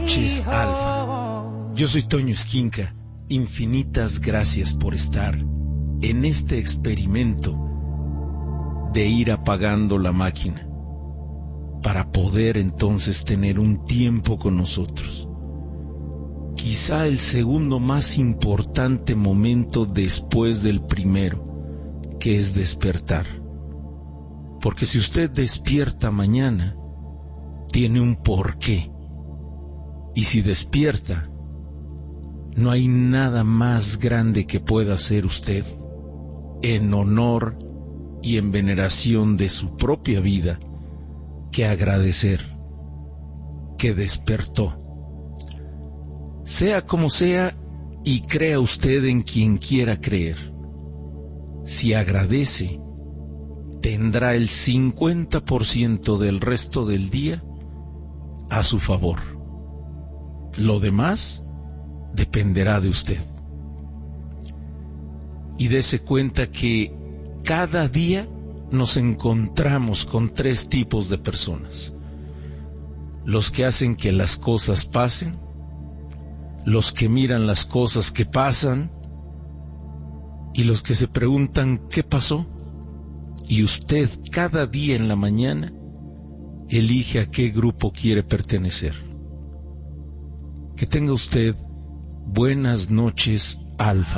noches, Alfa. Yo soy Toño Esquinca. Infinitas gracias por estar en este experimento de ir apagando la máquina para poder entonces tener un tiempo con nosotros. Quizá el segundo más importante momento después del primero, que es despertar. Porque si usted despierta mañana, tiene un porqué. Y si despierta, no hay nada más grande que pueda hacer usted en honor y en veneración de su propia vida que agradecer que despertó. Sea como sea, y crea usted en quien quiera creer. Si agradece, tendrá el 50% del resto del día a su favor. Lo demás dependerá de usted. Y dése cuenta que cada día nos encontramos con 3 tipos de personas: los que hacen que las cosas pasen, los que miran las cosas que pasan y los que se preguntan ¿qué pasó? Y usted cada día en la mañana elige a qué grupo quiere pertenecer. Que tenga usted buenas noches, Alfa.